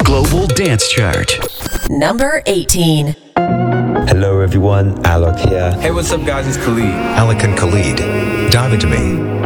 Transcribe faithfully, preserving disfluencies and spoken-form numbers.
Global Dance Chart. Number eighteen. Hello everyone, Alok here. Hey, what's up guys, it's Khalid. Alec and Khalid, Dive Into Me.